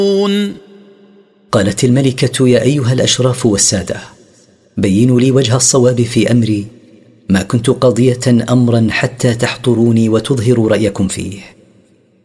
قالت الملكة: يا أيها الأشراف والسادة، بينوا لي وجه الصواب في أمري، ما كنت قاضية أمرا حتى تحضروني وتظهروا رأيكم فيه.